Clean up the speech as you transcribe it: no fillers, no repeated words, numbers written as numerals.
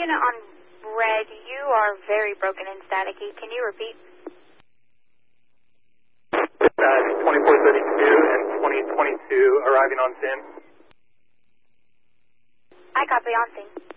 unit on red, you are very broken and staticky. Can you repeat? 2432 and 2022 arriving on scene. I copy on scene.